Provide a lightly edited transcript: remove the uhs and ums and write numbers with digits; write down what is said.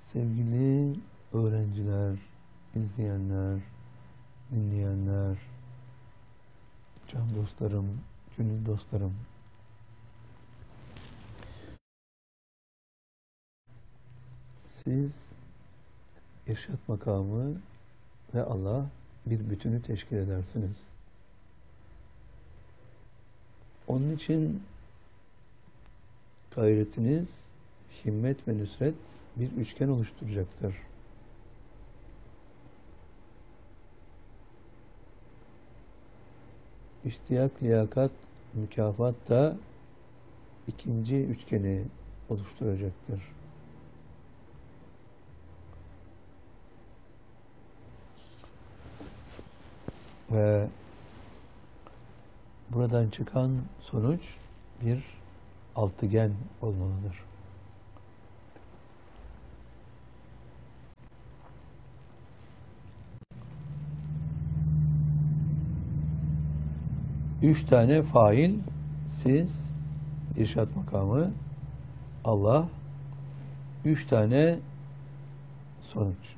Sevgili öğrenciler, izleyenler, dinleyenler, can dostlarım, gönül dostlarım. Siz irşad makamı ve Allah bir bütünü teşkil edersiniz. Onun için gayretiniz, himmet ve nüsret bir üçgen oluşturacaktır. İştiyak, liyakat, mükafat da ikinci üçgeni oluşturacaktır. Ve buradan çıkan sonuç bir altıgen olmalıdır. Üç tane fail, siz, irşad makamı, Allah, üç tane sonuç.